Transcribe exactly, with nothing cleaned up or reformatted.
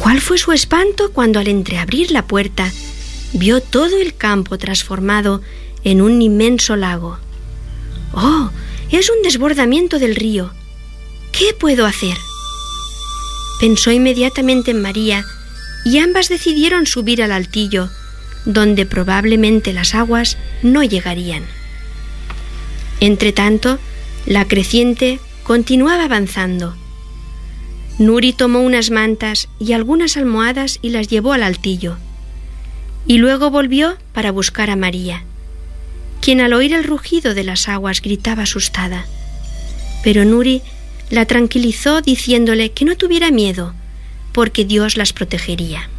¿Cuál fue su espanto cuando al entreabrir la puerta vio todo el campo transformado en un inmenso lago? ¡Oh! Es un desbordamiento del río. ¿Qué puedo hacer? Pensó inmediatamente en María y ambas decidieron subir al altillo, donde probablemente las aguas no llegarían. Entretanto, la creciente continuaba avanzando. Nuri tomó unas mantas y algunas almohadas y las llevó al altillo, y luego volvió para buscar a María, quien al oír el rugido de las aguas gritaba asustada. Pero Nuri la tranquilizó diciéndole que no tuviera miedo, porque Dios las protegería.